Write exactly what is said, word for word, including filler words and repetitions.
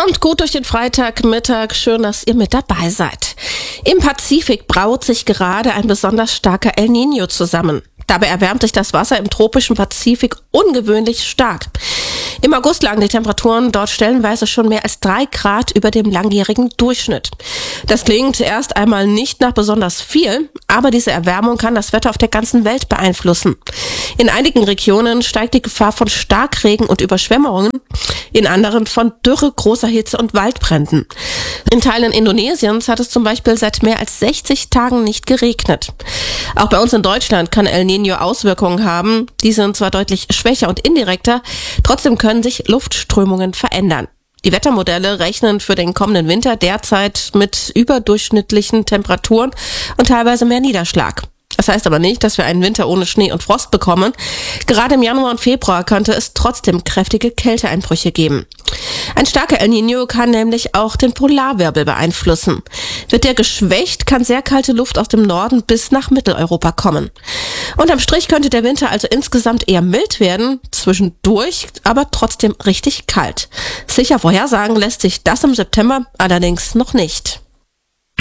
Kommt gut durch den Freitagmittag. Schön, dass ihr mit dabei seid. Im Pazifik braut sich gerade ein besonders starker El Niño zusammen. Dabei erwärmt sich das Wasser im tropischen Pazifik ungewöhnlich stark. Im August lagen die Temperaturen dort stellenweise schon mehr als drei Grad über dem langjährigen Durchschnitt. Das klingt erst einmal nicht nach besonders viel, aber diese Erwärmung kann das Wetter auf der ganzen Welt beeinflussen. In einigen Regionen steigt die Gefahr von Starkregen und Überschwemmungen, in anderen von Dürre, großer Hitze und Waldbränden. In Teilen Indonesiens hat es zum Beispiel seit mehr als sechzig Tagen nicht geregnet. Auch bei uns in Deutschland kann El Niño Auswirkungen haben. Die sind zwar deutlich schwächer und indirekter, trotzdem können sich Luftströmungen verändern. Die Wettermodelle rechnen für den kommenden Winter derzeit mit überdurchschnittlichen Temperaturen und teilweise mehr Niederschlag. Das heißt aber nicht, dass wir einen Winter ohne Schnee und Frost bekommen. Gerade im Januar und Februar könnte es trotzdem kräftige Kälteeinbrüche geben. Ein starker El Niño kann nämlich auch den Polarwirbel beeinflussen. Wird der geschwächt, kann sehr kalte Luft aus dem Norden bis nach Mitteleuropa kommen. Unterm Strich könnte der Winter also insgesamt eher mild werden, zwischendurch aber trotzdem richtig kalt. Sicher vorhersagen lässt sich das im September allerdings noch nicht.